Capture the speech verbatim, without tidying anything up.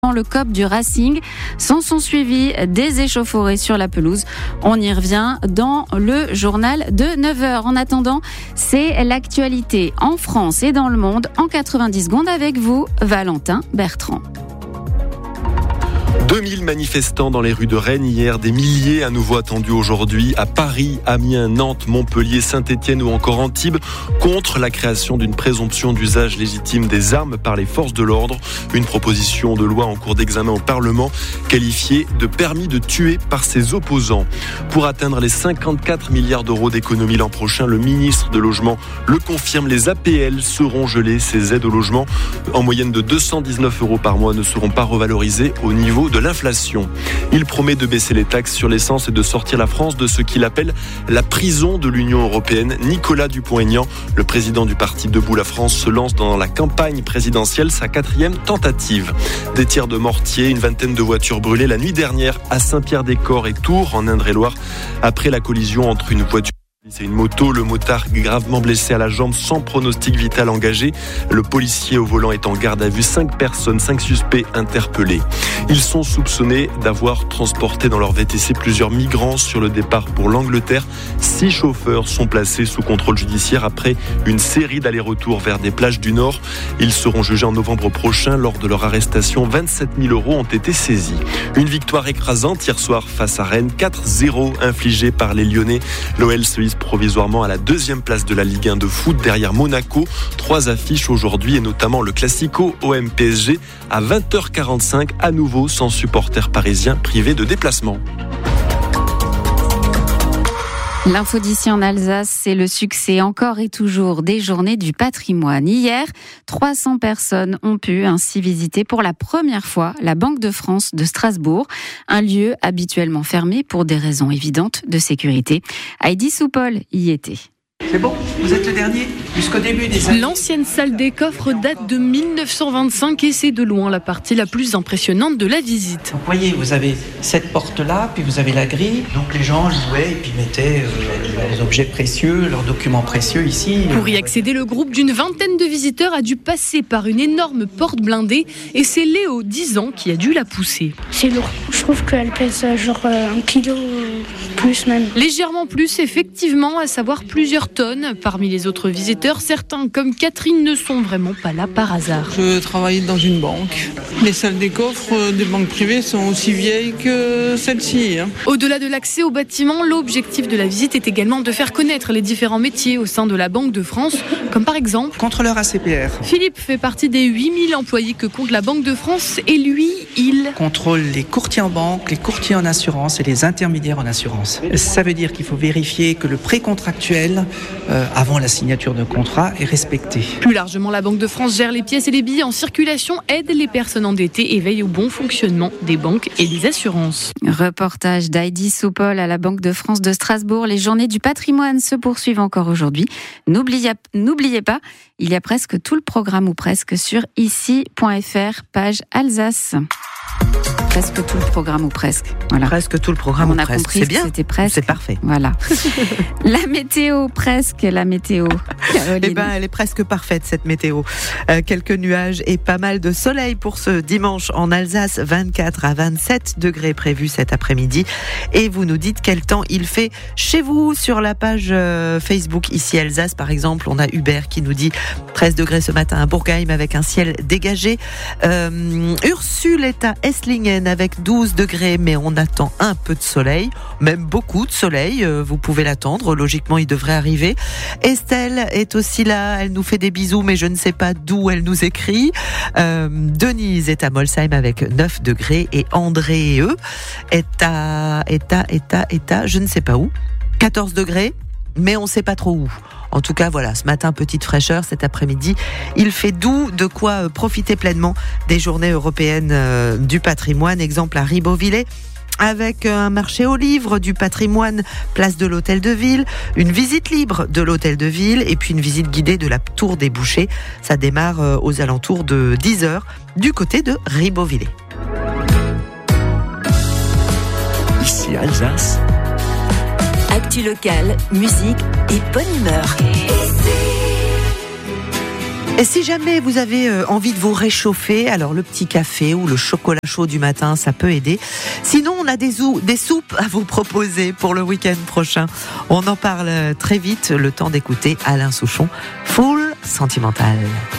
devant le C O P du Racing. S'en sont suivis des échauffourées sur la pelouse. On y revient dans le journal de neuf heures. En attendant, c'est l'actualité en France et dans le monde en quatre-vingt-dix secondes avec vous, Valentin Bertrand. deux mille manifestants dans les rues de Rennes hier, des milliers à nouveau attendus aujourd'hui à Paris, Amiens, Nantes, Montpellier, Saint-Étienne ou encore Antibes contre la création d'une présomption d'usage légitime des armes par les forces de l'ordre. Une proposition de loi en cours d'examen au Parlement qualifiée de permis de tuer par ses opposants. Pour atteindre les cinquante-quatre milliards d'euros d'économie l'an prochain, le ministre de Logement le confirme, les A P L seront gelées. Ces aides au logement en moyenne de deux cent dix-neuf euros par mois ne seront pas revalorisées au niveau de l'inflation. Il promet de baisser les taxes sur l'essence et de sortir la France de ce qu'il appelle la prison de l'Union européenne. Nicolas Dupont-Aignan, le président du parti Debout la France, se lance dans la campagne présidentielle, sa quatrième tentative. Des tirs de mortier, une vingtaine de voitures brûlées la nuit dernière à Saint-Pierre-des-Corps et Tours en Indre-et-Loire après la collision entre une voiture et une moto. Le motard gravement blessé à la jambe sans pronostic vital engagé. Le policier au volant est en garde à vue. Cinq personnes, cinq suspects interpellés. Ils sont soupçonnés d'avoir transporté dans leur V T C plusieurs migrants sur le départ pour l'Angleterre. Six chauffeurs sont placés sous contrôle judiciaire après une série d'allers-retours vers des plages du Nord. Ils seront jugés en novembre prochain. Lors de leur arrestation, vingt-sept mille euros ont été saisis. Une victoire écrasante hier soir face à Rennes. quatre zéro infligée par les Lyonnais. L'O L se hisse provisoirement à la deuxième place de la Ligue un de foot derrière Monaco. Trois affiches aujourd'hui et notamment le Classico O M P S G à vingt heures quarante-cinq, à nouveau sans supporters parisiens privés de déplacement. L'info d'ici en Alsace, c'est le succès encore et toujours des Journées du patrimoine. Hier, trois cents personnes ont pu ainsi visiter pour la première fois la Banque de France de Strasbourg, un lieu habituellement fermé pour des raisons évidentes de sécurité. Heidi Soupol y était. C'est bon, vous êtes le dernier jusqu'au début des années. L'ancienne salle des coffres date de mille neuf cent vingt-cinq et c'est de loin la partie la plus impressionnante de la visite. Vous voyez, vous avez cette porte-là, puis vous avez la grille. Donc les gens jouaient et puis mettaient euh, leurs objets précieux, leurs documents précieux ici. Pour y accéder, le groupe d'une vingtaine de visiteurs a dû passer par une énorme porte blindée et c'est Léo, dix ans, qui a dû la pousser. C'est lourd. Je trouve qu'elle pèse genre un kilo plus même. Légèrement plus, effectivement, à savoir plusieurs tonnes. Parmi les autres visiteurs, certains comme Catherine ne sont vraiment pas là par hasard. Je travaille dans une banque. Les salles des coffres des banques privées sont aussi vieilles que celle-ci. Hein. Au-delà de l'accès au bâtiment, l'objectif de la visite est également de faire connaître les différents métiers au sein de la Banque de France, comme par exemple... Contrôleur A C P R. Philippe fait partie des huit mille employés que compte la Banque de France et lui, il... contrôle les courtiers en banque, les courtiers en assurance et les intermédiaires en assurance. Ça veut dire qu'il faut vérifier que le précontractuel, euh, avant la signature d'un contrat, est respecté. Plus largement, la Banque de France gère les pièces et les billets en circulation, aide les personnes endettées et veille au bon fonctionnement des banques et des assurances. Reportage d'Heidi Soupol à la Banque de France de Strasbourg. Les Journées du patrimoine se poursuivent encore aujourd'hui. N'oubliez, n'oubliez pas, il y a presque tout le programme ou presque sur ici point f r, page Alsace. Presque tout le programme ou presque. Voilà. Presque tout le programme On ou a presque. compris C'est que bien. C'était presque. C'est parfait. Voilà. La météo, presque la météo. Caroline. Eh ben, elle est presque parfaite cette météo. Euh, quelques nuages et pas mal de soleil pour ce dimanche en Alsace. vingt-quatre à vingt-sept degrés prévus cet après-midi. Et vous nous dites quel temps il fait chez vous sur la page euh, Facebook ici Alsace. Par exemple, on a Hubert qui nous dit treize degrés ce matin à Bourgheim avec un ciel dégagé. Euh, Ursule est à Esslingen avec douze degrés, mais on attend un peu de soleil, même beaucoup de soleil. Euh, vous pouvez l'attendre. Logiquement, il devrait arriver. Estelle est aussi là. Elle nous fait des bisous, mais je ne sais pas d'où elle nous écrit. Euh, Denise est à Molsheim avec neuf degrés et André eux est à, est à, est à, est à, je ne sais pas où, quatorze degrés, mais on ne sait pas trop où. En tout cas, voilà, ce matin, petite fraîcheur, cet après-midi, il fait doux, de quoi profiter pleinement des journées européennes euh, du patrimoine. Exemple à Ribeauvillé, avec un marché aux livres du patrimoine, place de l'Hôtel de Ville, une visite libre de l'Hôtel de Ville et puis une visite guidée de la Tour des Bouchers. Ça démarre euh, aux alentours de dix heures du côté de Ribeauvillé. Ici Alsace. Actu locale, musique et bonne humeur. Et si jamais vous avez envie de vous réchauffer, alors le petit café ou le chocolat chaud du matin, ça peut aider. Sinon, on a des, ou- des soupes à vous proposer pour le week-end prochain. On en parle très vite, le temps d'écouter Alain Souchon, Full Sentimental.